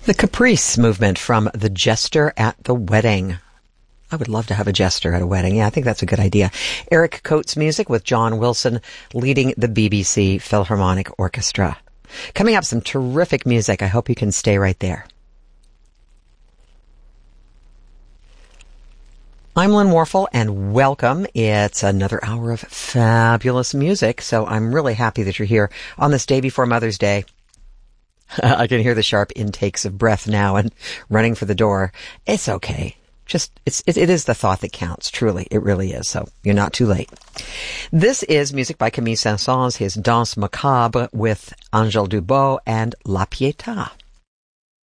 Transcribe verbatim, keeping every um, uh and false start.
The Caprice movement from The Jester at the Wedding. I would love to have a jester at a wedding. Yeah, I think that's a good idea. Eric Coates music with John Wilson leading the B B C Philharmonic Orchestra. Coming up, some terrific music. I hope you can stay right there. I'm Lynn Warfel, and welcome. It's another hour of fabulous music, so I'm really happy that you're here on this day before Mother's Day. I can hear the sharp intakes of breath now and running for the door. It's okay. Just, it's, it, it is the thought that counts. Truly, it really is. So you're not too late. This is music by Camille Saint-Saëns, his Danse Macabre with Angèle Dubos and La Pietà.